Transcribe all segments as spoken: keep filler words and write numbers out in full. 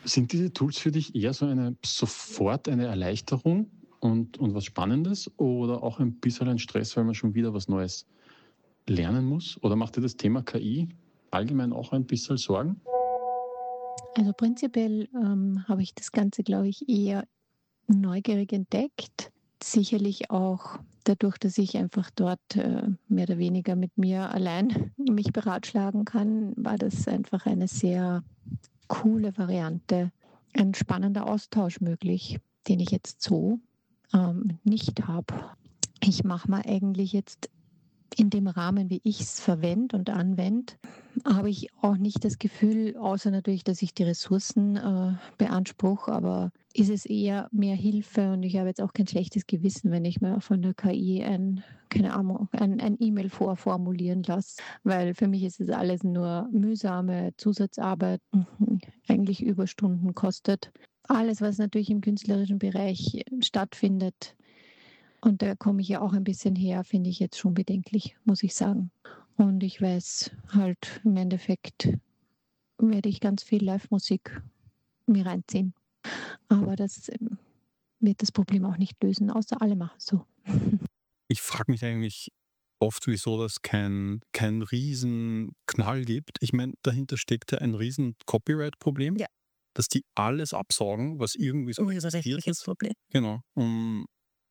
Sind diese Tools für dich eher so eine sofort eine Erleichterung und, und was Spannendes oder auch ein bisschen ein Stress, weil man schon wieder was Neues lernen muss? Oder macht dir das Thema K I allgemein auch ein bisschen Sorgen? Also prinzipiell ähm, habe ich das Ganze, glaube ich, eher neugierig entdeckt. Sicherlich auch dadurch, dass ich einfach dort äh, mehr oder weniger mit mir allein mich beratschlagen kann, war das einfach eine sehr coole Variante. Ein spannender Austausch möglich, den ich jetzt so ähm, nicht habe. Ich mache mir eigentlich jetzt in dem Rahmen, wie ich es verwende und anwende, habe ich auch nicht das Gefühl, außer natürlich, dass ich die Ressourcen äh, beanspruche, aber ist es eher mehr Hilfe und ich habe jetzt auch kein schlechtes Gewissen, wenn ich mir von der K I ein, keine Ahnung, ein, ein E-Mail vorformulieren lasse, weil für mich ist es alles nur mühsame Zusatzarbeit, mhm, eigentlich Überstunden kostet. Alles, was natürlich im künstlerischen Bereich äh, stattfindet, und da komme ich ja auch ein bisschen her, finde ich jetzt schon bedenklich, muss ich sagen. Und ich weiß halt, im Endeffekt werde ich ganz viel Live-Musik mir reinziehen. Aber das ähm, wird das Problem auch nicht lösen, außer alle machen so. Ich frage mich eigentlich oft, wieso das kein, kein Riesenknall gibt. Ich meine, dahinter steckt ja ein riesen Copyright-Problem, Ja, dass die alles absaugen, was irgendwie so existiert urheberrechtliches ist. Problem. Genau. Um,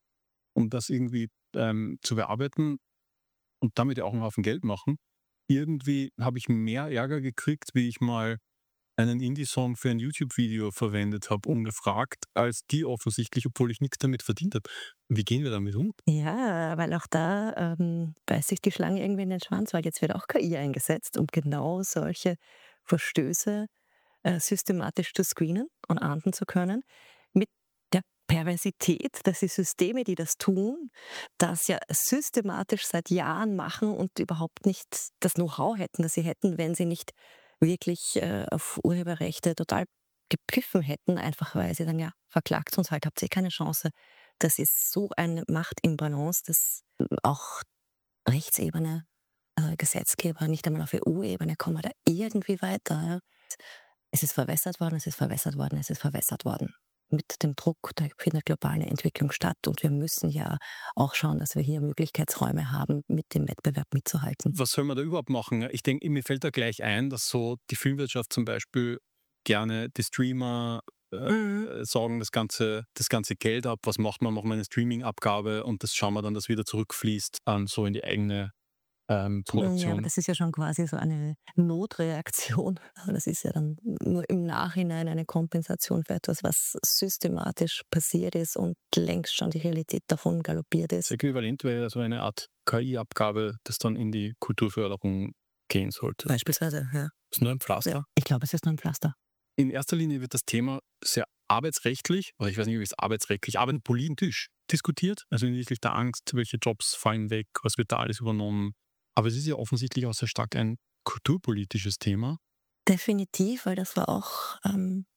um das irgendwie ähm, zu bearbeiten und damit ja auch einen Haufen Geld machen. Irgendwie habe ich mehr Ärger gekriegt, wie ich mal einen Indie-Song für ein YouTube-Video verwendet habe, ungefragt, als die offensichtlich, obwohl ich nichts damit verdient habe. Wie gehen wir damit um? Ja, weil auch da ähm, beißt sich die Schlange irgendwie in den Schwanz, weil jetzt wird auch K I eingesetzt, um genau solche Verstöße äh, systematisch zu screenen und ahnden zu können. Mit der Perversität, dass die Systeme, die das tun, das ja systematisch seit Jahren machen und überhaupt nicht das Know-how hätten, das sie hätten, wenn sie nicht wirklich äh, auf Urheberrechte total gepfiffen hätten, einfach weil sie sagen, ja, verklagt uns halt, habt ihr keine Chance. Das ist so eine Machtimbalance, dass auch Rechtsebene, äh, Gesetzgeber, nicht einmal auf E U-Ebene kommen wir da irgendwie weiter. Ja. Es ist verwässert worden, es ist verwässert worden, es ist verwässert worden. Mit dem Druck, da findet globale Entwicklung statt und wir müssen ja auch schauen, dass wir hier Möglichkeitsräume haben, mit dem Wettbewerb mitzuhalten. Was soll man da überhaupt machen? Ich denke, mir fällt da gleich ein, dass so die Filmwirtschaft zum Beispiel gerne die Streamer Mhm. äh, saugen das ganze, das ganze Geld ab. Was macht man? Machen wir eine Streaming-Abgabe und das schauen wir dann, dass wieder zurückfließt an so in die eigene ähm, Ja, aber Produktion. das ist ja schon quasi so eine Notreaktion. Also das ist ja dann nur im Nachhinein eine Kompensation für etwas, was systematisch passiert ist und längst schon die Realität davon galoppiert Das ist. Äquivalent wäre so eine Art K I-Abgabe, das dann in die Kulturförderung gehen sollte. Beispielsweise, ja. Das ist nur ein Ja, Pflaster. ich glaube, es ist nur ein Pflaster. In erster Linie wird das Thema sehr arbeitsrechtlich, oder ich weiß nicht, ob es arbeitsrechtlich, aber politisch diskutiert. Also hinsichtlich der Angst, welche Jobs fallen weg, was wird da alles übernommen. Aber es ist ja offensichtlich auch sehr stark ein kulturpolitisches Thema. Definitiv, weil das war auch ähm,